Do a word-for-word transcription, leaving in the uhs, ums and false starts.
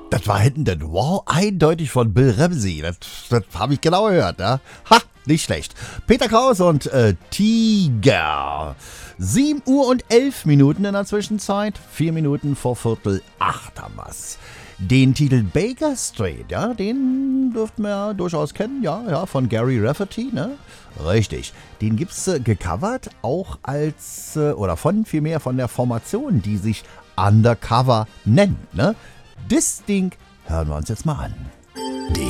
Das war hinten das Wow, eindeutig von Bill Ramsey. Das, das habe ich genau gehört, ja. Ha, nicht schlecht. Peter Kraus und äh, Tiger. sieben Uhr und elf Minuten in der Zwischenzeit. vier Minuten vor Viertel acht haben wir's. Den Titel Baker Street, ja, den dürften wir ja durchaus kennen, ja, ja, von Gary Rafferty, ne? Richtig. Den gibt's äh, gecovert, auch als, äh, oder von, vielmehr von der Formation, die sich Undercover nennt, ne? Das Ding hören wir uns jetzt mal an.